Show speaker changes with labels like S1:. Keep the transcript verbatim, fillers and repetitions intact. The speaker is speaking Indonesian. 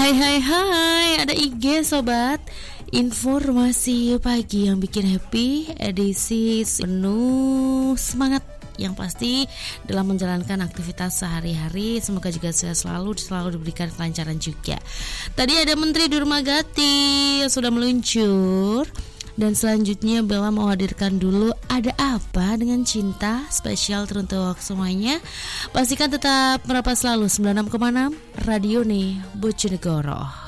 S1: Hai hai hai, ada I G sobat. Informasi pagi yang bikin happy, edisi penuh semangat yang pasti dalam menjalankan aktivitas sehari-hari. Semoga juga saya selalu selalu diberikan kelancaran juga. Tadi ada Menteri Durmagati yang sudah meluncur. Dan selanjutnya Bella mau hadirkan dulu Ada Apa Dengan Cinta, spesial teruntuk semuanya. Pastikan tetap merapat selalu sembilan puluh enam koma enam Radio nih Bojonegoro.